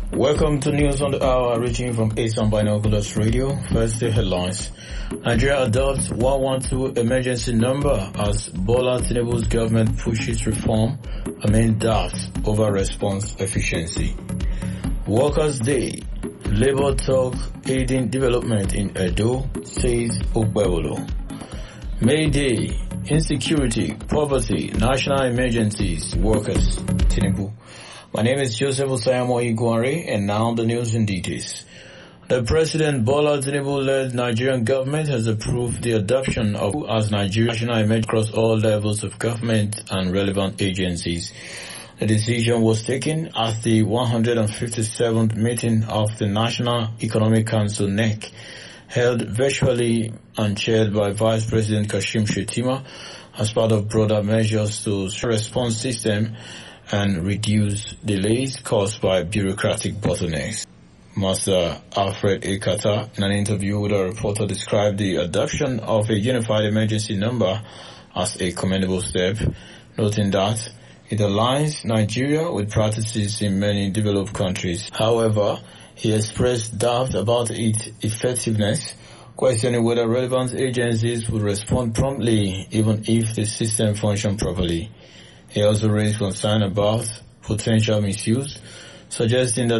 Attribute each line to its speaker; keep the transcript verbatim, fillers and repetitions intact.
Speaker 1: Welcome to News on the Hour, reaching from Asan Binoculars Radio. First, the headlines. Nigeria adopts one one two emergency number as Bola Tinubu's government pushes reform amid doubts over response efficiency. Workers' Day. Labour talk aiding development in Edo, says Ogbewolo. May Day. Insecurity, poverty, national emergencies, workers, Tinubu. My name is Joseph Osayamo Iguare, and now the news in details. The President Bola Tinubu-led Nigerian government has approved the adoption of as Nigerian national emergency across all levels of government and relevant agencies. The decision was taken at the one hundred fifty-seventh meeting of the National Economic Council (N E C), held virtually and chaired by Vice President Kashim Shettima as part of broader measures to response system and reduce delays caused by bureaucratic bottlenecks. Master Alfred Ekata, in an interview with a reporter, described the adoption of a unified emergency number as a commendable step, noting that it aligns Nigeria with practices in many developed countries. However, he expressed doubt about its effectiveness, questioning whether relevant agencies would respond promptly even if the system functioned properly. He also raised concern about potential misuse, suggesting that